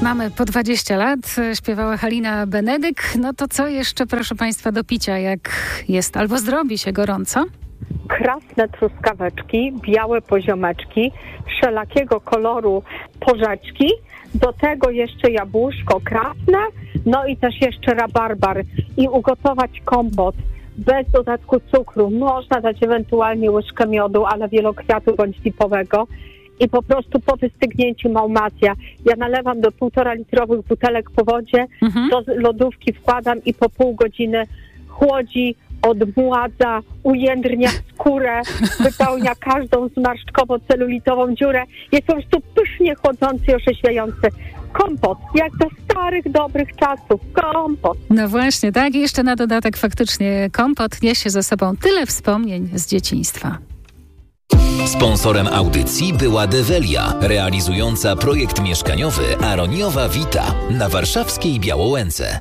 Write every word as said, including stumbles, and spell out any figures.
Mamy po dwadzieścia lat, śpiewała Halina Benedyk. No to co jeszcze, proszę Państwa, do picia, jak jest albo zrobi się gorąco? Krasne truskaweczki, białe poziomeczki, wszelakiego koloru porzeczki, do tego jeszcze jabłuszko krasne, no i też jeszcze rabarbar i ugotować kompot bez dodatku cukru. Można dać ewentualnie łyżkę miodu, ale wielokwiatu bądź lipowego. I po prostu po wystygnięciu małmazja. Ja nalewam do półtora litrowych butelek po wodzie, mhm. do lodówki wkładam i po pół godziny chłodzi, odmładza, ujędrnia skórę, wypełnia każdą zmarszczkowo-celulitową dziurę. Jest po prostu pysznie chłodzący i orzeźwiający. Kompot, jak do starych, dobrych czasów. Kompot. No właśnie, tak. I jeszcze na dodatek faktycznie kompot niesie ze sobą tyle wspomnień z dzieciństwa. Sponsorem audycji była Develia, realizująca projekt mieszkaniowy Aroniowa Vita na warszawskiej Białołęce.